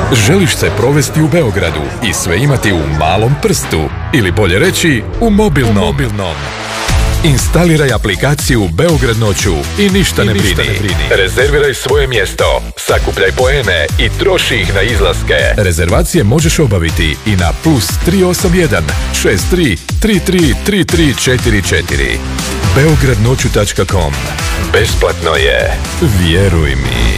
Želiš se provesti u Beogradu i sve imati u malom prstu, ili bolje reći, u mobilnom. Instaliraj aplikaciju Beograd noću i ništa ne brini. Rezerviraj svoje mjesto, sakupljaj poene i troši ih na izlaske. Rezervacije možeš obaviti i na +381 63 33 3344. beogradnoću.com. Besplatno je, vjeruj mi.